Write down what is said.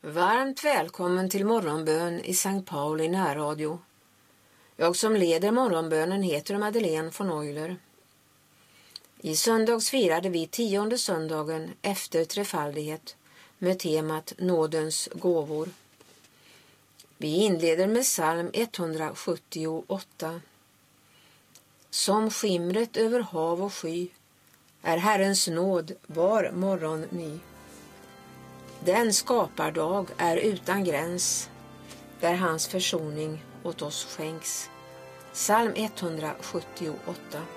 Varmt välkommen till morgonbön i Sankt Pauli närradio. Jag som leder morgonbönen heter Madeleine von Euler. I söndags firade vi 10:e söndagen efter trefaldighet med temat Nådens gåvor. Vi inleder med psalm 178. Som skimret över hav och sky är Herrens nåd var morgon ny. Den skapardag är utan gräns, där hans försoning åt oss skänks. Psalm 178.